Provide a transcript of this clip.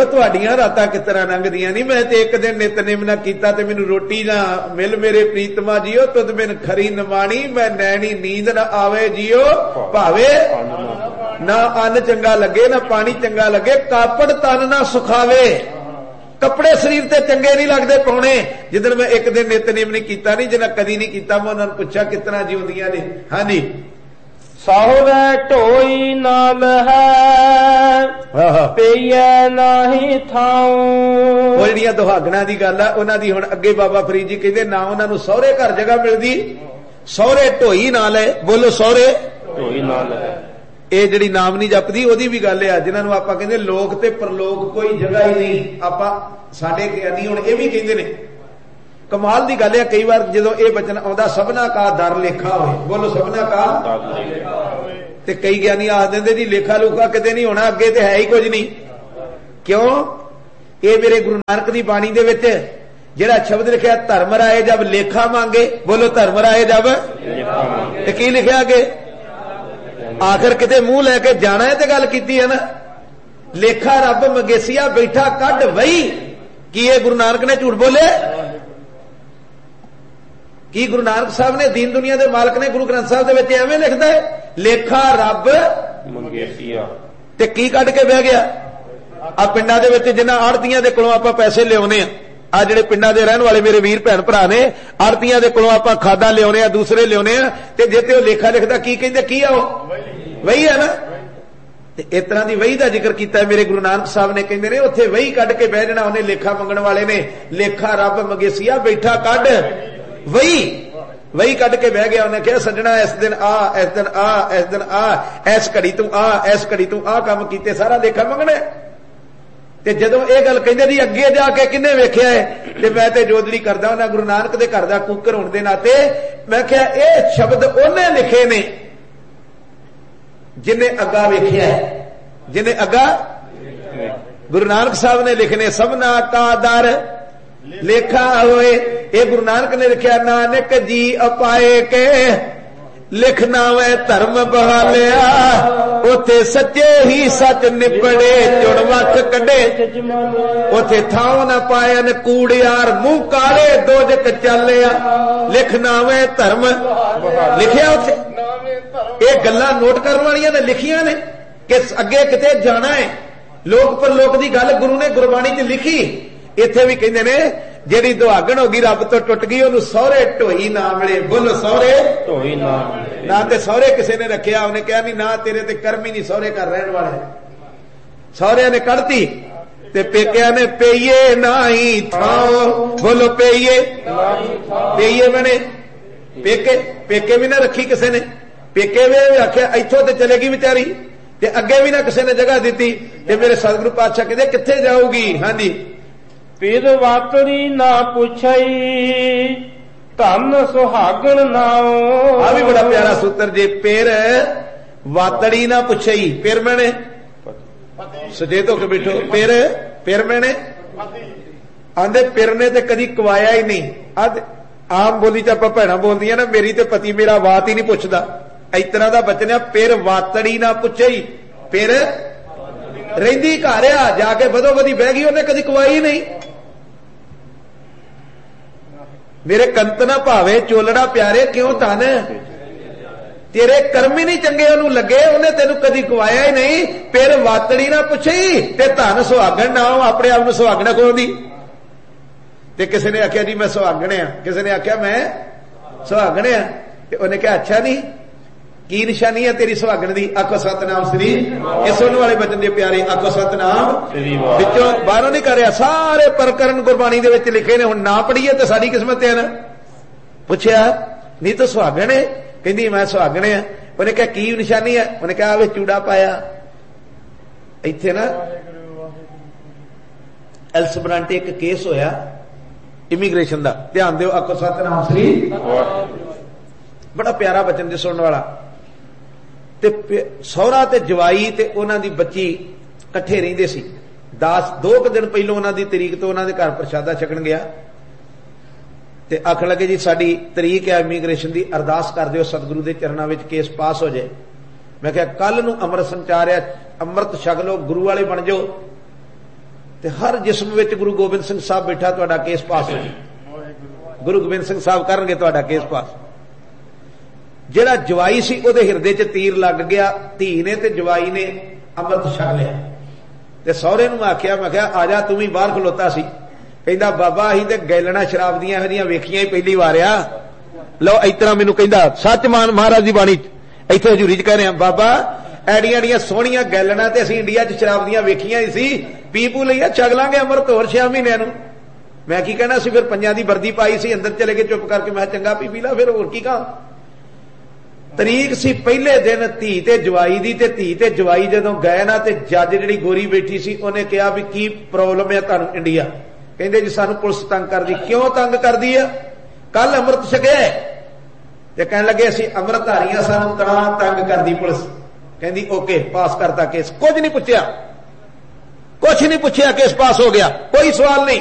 जियो तुहाडियां रातां किस तरह लंघदियां नहीं। मैं ते एक दिन नितनेम ना कीता ते मैनू रोटी ना मिल मेरे प्रीतमा जियो तुद बिन खरी नमाणी। मैं नैनी नींद ना आवे जियो भावे ना अन्न चंगा लगे ना पानी चंगा लगे। कापड़ तन ना सुखावे, कपड़े शरीर ते चंगे नहीं लगते पाने। जिदन मैं एक दिन नितनेम नहीं कीता नहीं, जिन्हें कदी नहीं कीता, मैं उन्होंने पूछा कितना जीवदियां ने। हाँ जी, साहुरे ढोई नाल है पेइए नाही थाऊ। वो जिहड़ियां दुहागणां दी गल है उन्हां दी हुण अगे बाबा फरीद जी कहंदे ना उन्हां नूं सहुरे घर जगह मिलदी, सहुरे ढोई नाल है। बोलो सहुरे ढोई नाल है। ਇਹ ਜਿਹੜੀ ਨਾਮ ਨਹੀਂ ਜਪਦੀ ਉਹਦੀ ਵੀ ਗੱਲ ਆ। ਜਿਨ੍ਹਾਂ ਨੂੰ ਆਪਾਂ ਕਹਿੰਦੇ ਲੋਕ ਤੇ ਪਰਲੋਕ ਕੋਈ ਜਗ੍ਹਾ ਹੀ ਨਹੀਂ, ਆਪਾਂ ਸਾਡੇ ਗਿਆਨੀ ਹੁਣ ਇਹ ਵੀ ਕਹਿੰਦੇ ਨੇ। ਕਮਾਲ ਦੀ ਗੱਲ ਆ, ਕਈ ਵਾਰ ਜਦੋਂ ਇਹ ਬਚਨ ਆਉਂਦਾ ਸਭਨਾ ਕਾ ਦਰ ਲੇਖਾ ਹੋਵੇ। ਬੋਲੋ ਸਭਨਾ ਕਾ ਤੇ ਕਈ ਗਿਆਨੀ ਆਖ ਦਿੰਦੇ ਜੀ ਲੇਖਾ ਲੂਖਾ ਕਿਤੇ ਨਹੀਂ ਹੋਣਾ, ਅੱਗੇ ਤੇ ਹੈ ਹੀ ਕੁਝ ਨਹੀਂ। ਕਿਉਂ? ਇਹ ਮੇਰੇ ਗੁਰੂ ਨਾਨਕ ਦੀ ਬਾਣੀ ਦੇ ਵਿੱਚ ਜਿਹੜਾ ਸ਼ਬਦ ਲਿਖਿਆ ਧਰਮ ਰਾਏ ਜਬ ਲੇਖਾ ਮੰਗੇ। ਬੋਲੋ ਧਰਮ ਰਾਏ ਜਬ, ਤੇ ਕੀ ਲਿਖਿਆ ਅੱਗੇ? आखिर किते मुंह लैके जाना है तो गल कीती है ना। लेखा रब मंगेसिया बैठा कढ़ वही। की ये गुरु नानक ने झूठ बोले? की गुरु नानक साहब ने दीन दुनिया के मालक ने गुरु ग्रंथ साहब के एवं लिखता है लेखा रब मंगेसिया ते की कढ़ के बह गया। आ पिंडां दे विच जिन्हां आड़तियां दे कोलों आपां पैसे लियाउने आ जिहड़े पिंडां दे रहण वाले मेरे वीर भैन भरा ने, आड़तियां दे कोलों आपां खादां लियाउने आ, दूसरे लियाउने आ, ते जे ते लेखा लिखदा की कहंदे की आ वही है ना। इस तरह की वही का जिक्र किया मेरे गुरु नानक साहब ने। कहते ने उत्थे वही कढ़ के बह जाना, उन्हें लेखा मंगण वाले ने। लेखा रब मंगेसिया बैठा कढ़ वही, वही कढ़ के बह गया। उन्हें कहा सजना इस दिन आ, इस दिन आ, इस दिन आ, इस घड़ी तू आ, इस घड़ी तू आ काम कीते, सारा लेखा मंगना। ते जदों ये गल कहंदे जी अगे जाके किन्ने वेख्या है, ते मैं ते जोदड़ी करदा उन्हां गुरु नानक दे घर दा कूकर होण दे नाते मैं कहा ये शब्द उन्हें लिखे ने जिन्हें अगा वेख्या है, जिन्हें अगा गुरु नानक साहब ने लिखने सबना का दर लेखा होए। ये गुरु नानक ने लिखा नानक जी अपाए के लिखना वे धर्म बहालिया उथे सच्चे ही सच निपड़े जुड़ वख कढे उथे थाव न पाए न कूड़ियार मुंह काले दोजक चलिया लिखना वे धर्म लिखिया उथे। ये गल्लां नोट करने वालियां ने लिखियां ने कि अगे किते जाना है। लोक परलोक दी गल गुरु ने गुरबाणी च लिखी। इत्थे भी कहंदे ने जेड़ी दुहागण होगी रब तो टुट गई ओनू सहुरे ढोई ना मिले। बोलो सहुरे ढोई ना ना ते सहुरे किसी ने रखिया, उन्हें कहा नहीं ना तेरे ते कर्म ही नहीं सहुरे घर रहने वाले। सहुरे ने कढ़ती ते पेकिया ने पेइये ना ही थाओ। बोलो पेइये, पेइये मैंने पेके, पेके भी ना रखी किसी ने। पेके भी आख्या इथों ते चलेगी बेचारी, ते अगे भी ना किसी ने जगह दी। ते मेरे सतगुरु पातशाह कहते कित्थे जाऊगी। हाँ जी, फिर वातरी ना पुछई धन सुहागण नाओ। आ भी बड़ा प्यारा सूत्र जी। फिर वातड़ी ना पुछई, फिर मैंने सचेत होकर बैठो। फिर मैंने आंदे फिर ने ते कदी कवाया ही नहीं। अद आम बोली च आपां भैणां बोलदियां ना मेरी ते पति मेरा बात ही नहीं पुछदा, इस तरह का बचन है। फिर वातड़ी ना पुछई, फिर रहिंदी घर आ जाके बदो बदी बह गई, उन्हें कदी कवाई नहीं। मेरे कंत ना भावे चोलड़ा प्यारे क्यों धन तेरे कर्म ही नहीं चंगे ओनू लगे, उन्हें तेनू कदी कवाया ही नहीं। फिर वातड़ी ना पुछई ते धन सुहागण ना हो, अपने आप में सुहागण खोदी। ते किसी ने आख्या जी मैं सुहागण आ, किसी ने आख्या मैं सुहागण आ, ते उन्हें कहा अच्छा नहीं की निशानी है तेरी सुहागण दी। आखो सतनाम श्री। ये सुनने वाले बचन दे प्यारे आखो सतनाम विचों बाहरों नहीं कर रहा, सारे प्रकरण गुरबाणी दे विच लिखे ने। हुण ना पढ़ीए तो सारी किस्मत है ना। पुछया नहीं तो सुहागण है, कहंदी मैं सुहागण है। उन्हें कहा की निशानी है, उन्हें कहा वे चूड़ा पाया। इत्थे ना एल्सब्रांटे एक केस होया इमीग्रेशन दा, ध्यान दिओ आखो सतनाम श्री। बड़ा प्यारा बचन जे सुनने वाला। ते सहुरा ते जवाई ते उन्हां दी बच्ची इकट्ठे रहिंदे सी। 2 दिन पहलों उन्हां दी तरीक तो उन्हां दे घर प्रशादा छकण गया ते आखण लगे जी साडी तरीक है इमीग्रेशन दी, अरदास कर दिओ सतगुरु दे चरणां विच केस पास हो जाए। मैं कहा कल नूं अमृत संचारिया, अमृत छक लो, गुरु वाले बन जाओ ਤੇ ਹਰ ਜਿਸਮ ਵਿੱਚ ਗੁਰੂ ਗੋਬਿੰਦ ਸਿੰਘ ਸਾਹਿਬ ਬੈਠਾ, ਤੁਹਾਡਾ ਕੇਸ ਪਾਸ ਹੋ ਜੀ। ਗੁਰੂ ਗੋਬਿੰਦ ਸਿੰਘ ਸਾਹਿਬ ਕਰਨਗੇ ਤੁਹਾਡਾ ਕੇਸ ਪਾਸ। ਜਿਹੜਾ ਜਵਾਈ ਸੀ ਉਹਦੇ ਹਿਰਦੇ 'ਚ ਤੀਰ ਲੱਗ ਗਿਆ, ਧੀ ਨੇ ਤੇ ਜਵਾਈ ਨੇ ਅੰਮ੍ਰਿਤ ਛਕ ਲਿਆ। ਤੇ ਸਹੁਰੇ ਨੂੰ ਆਖਿਆ, ਮੈਂ ਕਿਹਾ ਆ ਜਾ, ਤੂੰ ਵੀ ਬਾਹਰ ਖਲੋਤਾ ਸੀ। ਕਹਿੰਦਾ ਬਾਬਾ ਅਸੀਂ ਤੇ ਗੈਲਣਾ ਸ਼ਰਾਬ ਦੀਆਂ ਇਹੋ ਜਿਹੀਆਂ ਵੇਖੀਆਂ ਹੀ ਪਹਿਲੀ ਵਾਰ ਆ। ਲਓ ਇਸ ਤਰ੍ਹਾਂ ਮੈਨੂੰ ਕਹਿੰਦਾ, ਸੱਚ ਮਾਨ ਮਹਾਰਾਜ ਦੀ ਬਾਣੀ ਇੱਥੇ ਹਜ਼ੂਰੀ 'ਚ ਕਹਿ ਰਿਹਾ, ਬਾਬਾ ਐਡੀਆਂ ਐਡੀਆਂ ਸੋਹਣੀਆਂ ਗੈਲਣਾ ਤੇ ਅਸੀਂ ਇੰਡੀਆ 'ਚ ਸ਼ਰਾਬ ਦੀਆਂ ਵੇਖੀਆਂ ਹੀ ਸੀ, ਪੀਪੂ ਲਈਆ ਛਕ ਲਾਂਗੇ ਅੰਮ੍ਰਿਤ ਹੋਰ 6 ਮਹੀਨਿਆਂ ਨੂੰ। ਮੈਂ ਕੀ ਕਹਿਣਾ ਸੀ, ਫਿਰ ਪੰਜਾਂ ਦੀ ਵਰਦੀ ਪਾਈ ਸੀ, ਅੰਦਰ ਚਲੇ ਕੇ ਚੁੱਪ ਕਰਕੇ ਮੈਂ ਚੰਗਾ ਪੀ ਲਾ, ਫਿਰ ਹੋਰ ਕੀ ਕਹਾਂ। ਤਰੀਕ ਸੀ ਪਹਿਲੇ ਦਿਨ ਧੀ ਤੇ ਜਵਾਈ ਦੀ, ਤੇ ਧੀ ਤੇ ਜਵਾਈ ਜਦੋਂ ਗਏ ਨਾ ਤੇ ਜੱਜ ਜਿਹੜੀ ਗੋਰੀ ਬੈਠੀ ਸੀ ਉਹਨੇ ਕਿਹਾ ਵੀ ਕੀ ਪ੍ਰੋਬਲਮ ਹੈ ਤੁਹਾਨੂੰ ਇੰਡੀਆ? ਕਹਿੰਦੇ ਜੀ ਸਾਨੂੰ ਪੁਲਿਸ ਤੰਗ ਕਰਦੀ। ਕਿਉਂ ਤੰਗ ਕਰਦੀ ਆ? ਕੱਲ ਅੰਮ੍ਰਿਤ ਛਕਿਆ ਤੇ ਕਹਿਣ ਲੱਗੇ ਅਸੀਂ ਅੰਮ੍ਰਿਤਧਾਰੀਆਂ, ਸਾਨੂੰ ਤਾਂ ਤੰਗ ਕਰਦੀ ਪੁਲਿਸ। ਕਹਿੰਦੀ ਓਕੇ, ਪਾਸ ਕਰਤਾ ਕੇਸ। ਕੁਝ ਨਹੀਂ ਪੁੱਛਿਆ, ਕੁਛ ਨਹੀਂ ਪੁੱਛਿਆ, ਕੇਸ ਪਾਸ ਹੋ ਗਿਆ, ਕੋਈ ਸਵਾਲ ਨਹੀਂ।